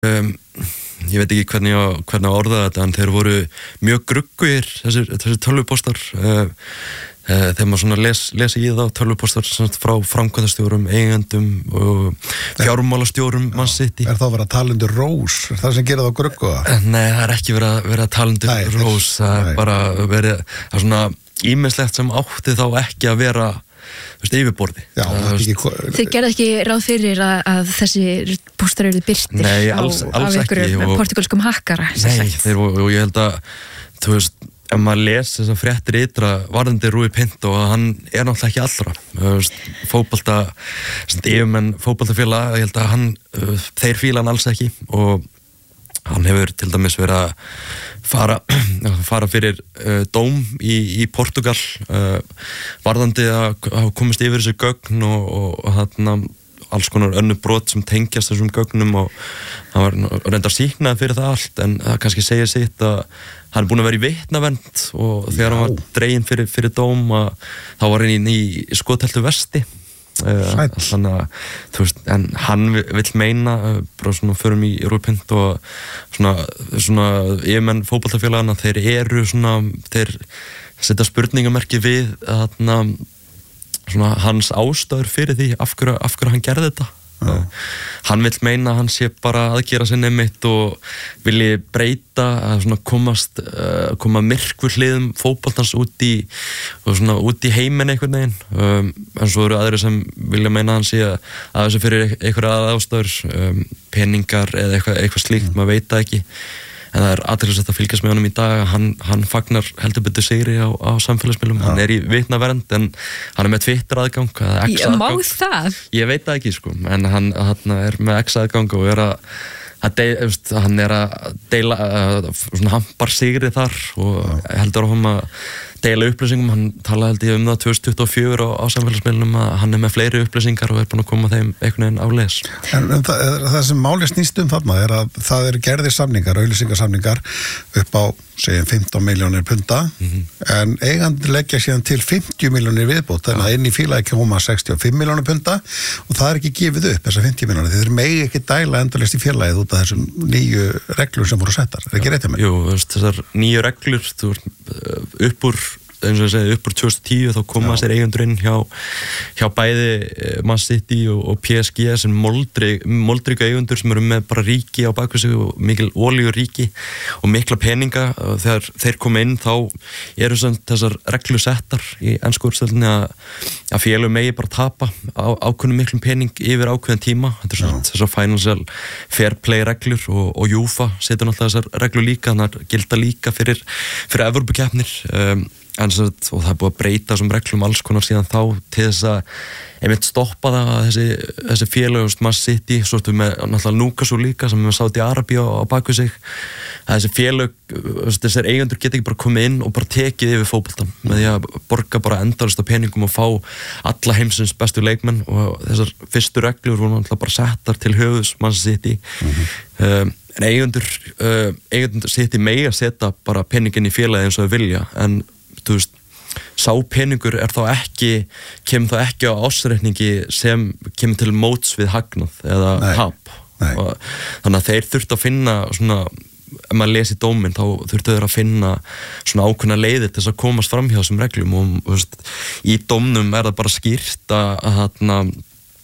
Ég veit ekki hvernig að orða þetta, en þeir voru mjög gruggugir, þessir tölvupóstar, þegar maður svona lesi í þá tölvupóstar frá framkvæmdastjórum, eigendum og fjármálastjórum Man City. Er þá verið að tala undir rós? Er það sem gerir þá grugguga? Nei, það er ekki verið að tala undir rós, það er bara verið, það er svona ýmislegt sem átti þá ekki að vera yfirborði. Já, Þið gerðu ekki ráð fyrir að þessi póstar eru birtir alls af einhverjum portugalskum hakkara? Nei, og ég held að, þú veist, ef maður les þessar fréttir ytra varðandi Rui Pinto, hann er náttúrulega ekki allra. Yfirmenn fótboltafélag, ég held að þeir fíla hann alls ekki, og hann hefur til dæmis verið að fara fyrir dóm í Portugal varðandi að komast yfir þessu gögn og alls konar önnur brot sem tengjast þessum gögnum, og hann var reyndar sýknað fyrir það allt, en það kannski segja sitt að hann er búinn að vera í vitnavernd, og þegar hann var dreginn fyrir dóm, þá var hann í skotheldu vesti. Þannig að, þú veist, en hann vill meina, bara svona förum í Rui Pinto, og svona yfirmenn fótboltafélagana, þeir setja spurningamerki við svona hans ástæður fyrir því af hverju hann gerði þetta. Hann vill meina að hann sé bara aðgera sinni mitt og vilji breyta, svona koma myrkvur hliðum fótboltans út í heiminn einhvern veginn, en svo eru aðrir sem vilja meina að hann sé að þessu fyrir einhverja ástæður, peningar eða eitthvað slíkt, maður veit það ekki. En það er athyglisvert að fylgjast með honum í dag, hann fagnar heldur betur sigri á samfélagsmiðlum, hann er í vitnavernd, en hann er með Twitter aðgang, Má það? Ég veit það ekki, en hann er með X aðgang og hann er að deila svona hampar sigri þar, og heldur á hann að deila upplýsingum. Hann talaði held ég það 2024 á samfélagsmiðlum að hann er með fleiri upplýsingar og er búinn að koma þeim einhvern veginn á les. En það sem máli snýst þarna er að það eru gerðir samningar, auglýsingarsamningar upp á, segjum 15 milljónir punda, en eigandi leggja síðan til 50 milljónir viðbót, þannig að inn í félagi koma 65 milljónir punda, og það er ekki gefið upp þessar 50 milljónir, þeir megi ekki dæla endalaust í félagið út af þessum nýju reglur sem voru settar. Er ekki rétt hjá mig? Jú, þessar nýju reglur, upp úr 2010 þá koma sér eigendur inn hjá bæði Man City og PSG sem moldríka eigendur sem eru með bara ríki á bakvið sig og mikil olíuríki og mikla peninga. Þegar þeir koma inn þá eru þessar reglur settar í ensku úrstöldinni að félög megi bara tapa ákveðnum miklum pening yfir ákveðin tíma. Þetta er þessar financial fair play reglur og UEFA setur náttúrulega þessar reglur líka, þannig að gilda líka fyrir Evrópukeppnir. Og það er búið að breyta þessum reglum alls konar síðan þá til þess að einmitt stoppa það að þessi félög, Man City, svo ertu með náttúrulega Núkasú líka sem við sátt í Arabíu á bakvið sig, að þessi félög, þessir eigendur geta ekki bara komið inn og bara tekið yfir fótboltan með því að borga bara endalaust af peningum og fá alla heimsins bestu leikmenn, og þessar fyrstu reglur voru náttúrulega bara settar til höfuðs Man City. En eigendur City megi að setja bara peningin í félagi eins og þau vilja, en þú veist, sá peningur kemur þá ekki á ársreikningi sem kemur til móts við hagnað eða tap. Þannig að þeir þurftu að finna svona, ef maður lesi dóminn þá þurftu þeir að finna svona ákveðna leiðir til þess að komast fram hjá þessum reglum, og veist, í dómnum er það bara skýrt að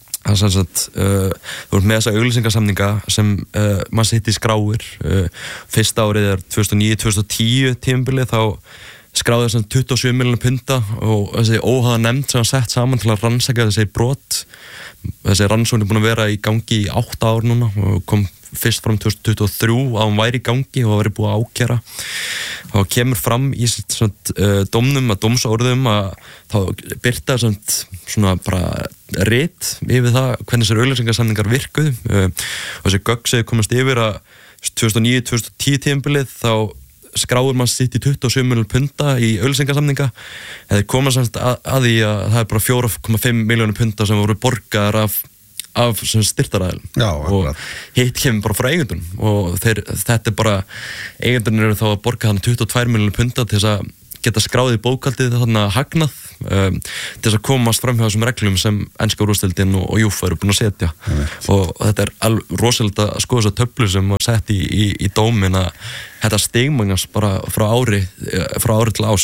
þú ert með þessa auglýsingasamninga sem Man City skráir. Fyrsta árið er 2009-2010 tímabilið, þá skráði þess 27 milljónir punda, og þessi óháða nefnd sem var sett saman til að rannsaka þessi brot. Þessi rannsókn er búin að vera í gangi í 8 ár núna og kom fyrst fram 2023 að hún væri í gangi og það væri búið að ákæra. Og kemur fram í dómnum að dómsorðum að þá birta svona bara rit yfir það hvernig þessar auglýsingasamningar virkuðu, og þessi gögn sem komast yfir að 2009-2010 tímabilið þá skráir Man City 27 milljónir punda í auglýsingasamninga, en þeir koma samt að því að það er bara 4,5 milljónir punda sem voru borgaðar af styrktaraðilum, og hitt kemur bara frá eigendunum, og þetta er bara, eigendunum eru þá að borga hann 22 milljónir punda til þess að geta skráðið bókaldið þarna hagnað til þess að komast fram hjá þessum reglum sem enska úrvalsdeildin og UEFA eru búin að setja og þetta rosalegt að skoða þessa töflu sem var sett í dómin að þetta stigmagnast bara frá ári til ás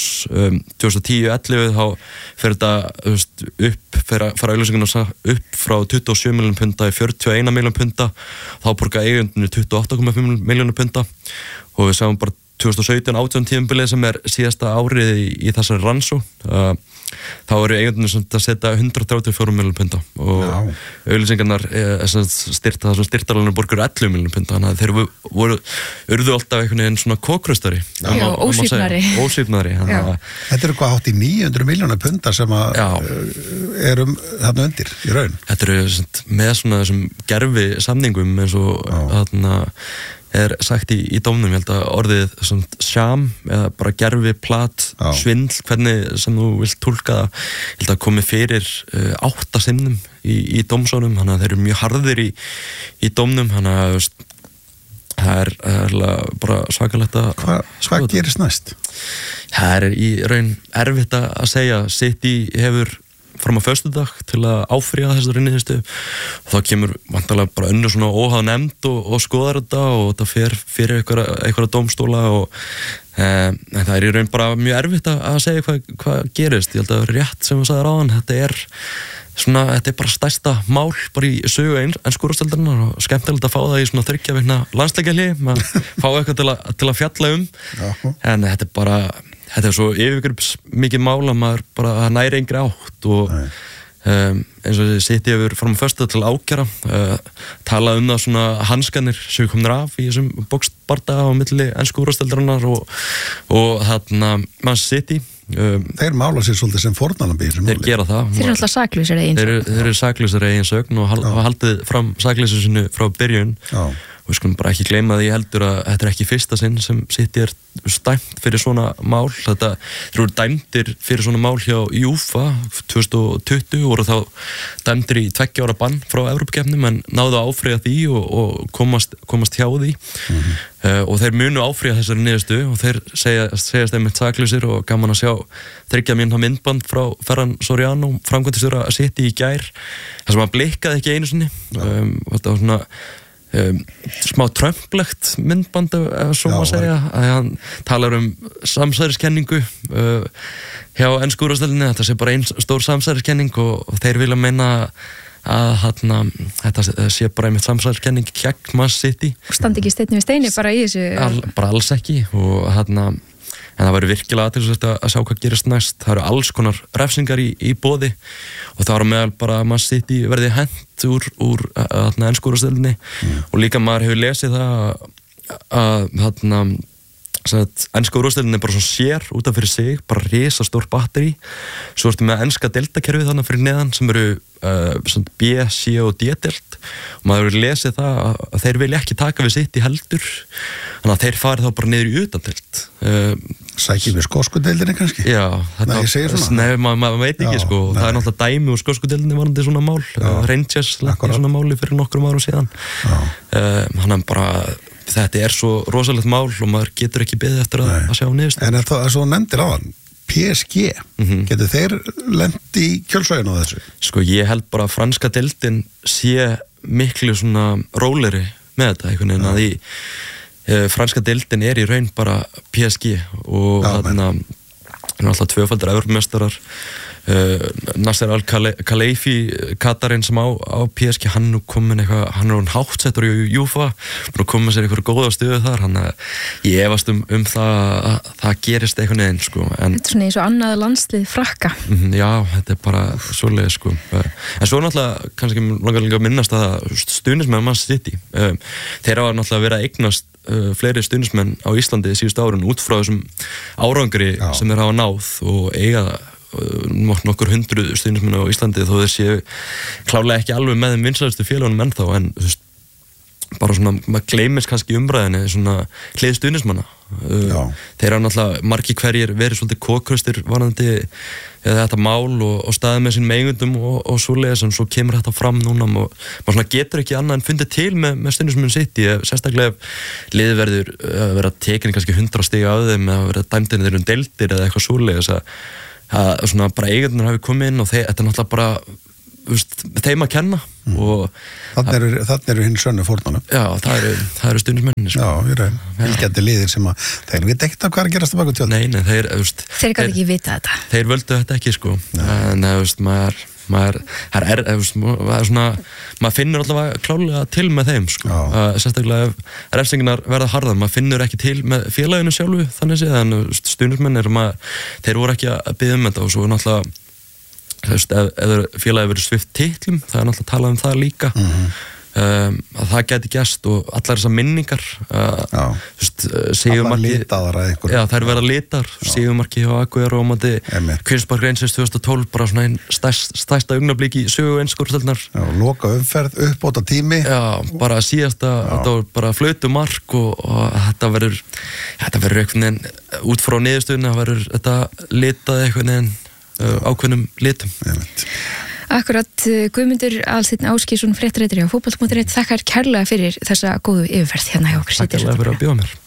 2010-11 þá fer þetta fara auglýsingarnar upp frá 27 milljónum punda í 41 milljónum punda þá borga eigendunni 28,5 milljónum punda og við sáum bara 2017-18 tímabilið sem síðasta árið í þessari rannsó þá eru eigendunni sem að setja 134 milljónum punda og auglýsingarnar styrta það sem styrtaralunum borgur 11 milljónum punda þannig að þeir urðu alltaf einhvern veginn svona kókraustari ósvífnari Þetta eru hvað hátt í 900 milljónir punda sem að erum þarna undir í raun Þetta eru með svona þessum gerfi samningum eins og þarna sagt í dómnum, ég held að orðið sham, eða bara gerfi, plat, svindl, hvernig sem þú vilt túlka það, ég held að komi fyrir 8 sinnum í dómsónum, þannig að þeir eru mjög harðir í dómnum, þannig að það er bara svakalegt að Hvað gerist næst? Það í raun erfitt að segja, City hefur fram á föstudag til að áfrýja þessari niðurstöðu og þá kemur vantarlega bara önnur svona óháð nefnd og skoðar þetta og þetta fer fyrir einhverja dómstóla og það í raun bara mjög erfitt að segja hvað gerist. Ég held að rétt sem við sagði ráðan, þetta er bara stærsta mál bara í sögu ensku úrvalsdeildarinnar og skemmtilegt að fá það í svona 3 vikna landsleikjahléi, maður fá eitthvað til að fjalla en þetta er svo yfirgrips mikið mál að maður bara næri engri átt og eins og City hefur fram á föstudag til ákæra talað það svona hanskanir sem komnir af í þessum boxbardaga á milli ensku úrvalsdeildarinnar og þarna Man City Þeir mála sér svolítið sem fórnarlambi Þeir gera það Þeir eru alltaf saklausir eigin sögn Þeir eru saklausir eigin sögn og hafa haldið fram saklausu sinu frá byrjun og við skulum bara ekki gleyma því heldur að þetta ekki fyrsta sinn sem City dæmt fyrir svona mál þeir eru dæmdir fyrir svona mál hjá UEFA 2020 voru þá dæmdir í 2 ára bann frá Evrópukeppnum en náðu að áfrýja því og komast hjá því og þeir munu áfrýja þessari niðurstöðu og þeir segjast einmitt saklausir og gaman að sjá 3 mínútna myndband frá Ferran Soriano framkvæmdastjóra City í gær þar sem hann blikkaði ekki einu sinni þetta var svona smá trömplegt myndband svo maður segja að hann talar samsæriskenningu hjá ensku úrvalsdeildinni þetta sé bara ein stór samsæriskenning og þeir vilja meina að þetta sé bara einmitt samsæriskenning gegn Man City standi ekki steinn við steini bara í þessu bara alls ekki og en það væri virkilega athyglisvert að sjá hvað gerist næst. Það eru alls konar refsingar í boði og það var meðal bara að Man City verði hent úr ensku úrvalsdeildinni og líka maður hefur lesið það að enska úrvalsdeildin bara svona sér út af fyrir sig, bara risastór batteri svo ertu með enska deildakerfið þannig fyrir neðan sem eru B, C og D-deild og maður hefur lesið það að þeir vilja ekki taka við sitt í heldur þannig að þeir farið þá bara niður í utandeild Sækjum við skoskudeildinni kannski? Já, maður veit ekki það er náttúrulega dæmi úr skoskudeildinni varandi svona mál Rangers lenti svona máli fyrir nokkrum árum síðan hann bara þetta er svo rosalegt mál og maður getur ekki beðið eftir að sjá niðurstöðu. En það er svo nefndir á hann PSG, getur þeir lent í kjölsvæðinu á þessu? Sko ég held bara að franska deildin sé miklu svona róleri með þetta einhvern veginn að því franska deildin í raun bara PSG og þarna er alltaf 2-faldir Evrópumeistarar Nasser Al-Khelaifi Katarinn sem á PSG hann er háttsettur í UEFA og komið sér einhverju góða stöðu þar hann ég efast það að það gerist einhvern veginn Þetta er svona eins og annað landslið Frakka Já, þetta er bara svoleiðis en svo náttúrulega kannski langar líka að minnast að stuðningsmenn Man City þeir hafa náttúrulega verið að eignast fleiri stuðningsmenn á Íslandi síðustu árun út frá þessum árangri sem þeir hafa náð og eiga nokkur 100 stuðningsmenn á Íslandi þó þeir séu klárlega ekki alveg með þeim vinsælustu félagunum ennþá en bara svona, maður gleymist kannski umræðinni svona hlið stuðningsmanna. Þeir eru náttúrulega margir hverjir verið svolítið kókraustir varðandi þetta mál og staðið með sínum eigundum og svoleiðis, en svo kemur þetta fram núna og maður svona getur ekki annað en fundið til með stuðningsmönnum City, sérstaklega ef liðið verður vera tekin kannski 100 stiga af þeim eða verið dæmdinni þeir deildir eða eitthvað svoleiðis að svona bara eigundur hafi komið inn og þetta er náttúrulega bara þeim að kenna og þannig eru hinn sönnu fórnanum. Já, það eru stuðningsmennir Já, í raun, vilgjandi liðir sem að þeir veit ekkert hvað er að gerast á baku tjöld. Nei, þeir gæti ekki vita þetta. Þeir völdu þetta ekki, sko. En maður finnur alltaf klálega til með þeim, sko. Sérstaklega ef refsingarnar verða harðar, maður finnur ekki til með félaginu sjálfu, þannig séð, en stuðningsmennir, þeir voru ekki að biðja þetta og svo náttúrulega ef félagið verið svipt titlum, það er náttúrulega talað það líka að það geti gerst og allar þessar minningar allar litaðar að einhverju. Já, þær verða litar, Sigurmarki hjá Aguero og mati Kvinspark Rangers 2012, bara svona einn stærsta augnablík í sögu enskurstöldnar. Já, loka umferð, uppbóta tími. Já, bara síðasta, þetta var bara flautu mark og þetta verður einhvern veginn, út frá niðurstöðuna, það verður þetta litað einhvern veginn ákveðnum litum. Akkurat, Guðmundur Aðalsteinn Ásgeirsson, fréttaritari á fótbolti.net, þakkar kærlega fyrir þessa góðu yfirferð hérna hjá okkur. Takk kærlega fyrir að bjóða mér.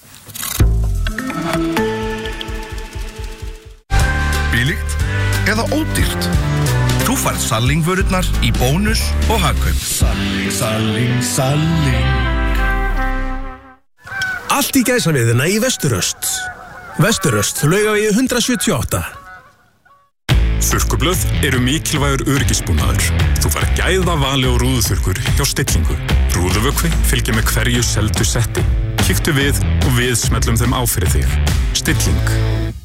Billigt eða ódýrt? Þú færð Salling-vörurnar í Bónus og Hagkaup. Salling. Allt í gæsaviðina í Vesturöst. Vesturöst, Laugavegi 178. Þurrkublöð eru mikilvægur öryggisbúnaður. Þú færð gæða vali og rúðuþurrkur hjá Stillingu. Rúðuvökvi fylgir með hverju seldu setti. Kíktu við og við smellum þeim á fyrir þig. Stilling.